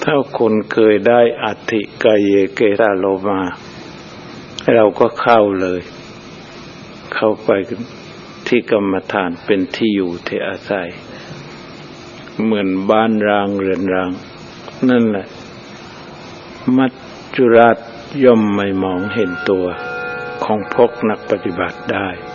ถ้าคนเคยได้อัตถิกายเยเกสาโลมาเราก็เข้าเลยเข้าไปที่กรรมฐานเป็นที่อยู่ที่อาศัยเหมือนบ้านร้างเรือนร้างนั่นแหละมัจจุราชย่อมไม่มองเห็นตัวของพวกนักปฏิบัติได้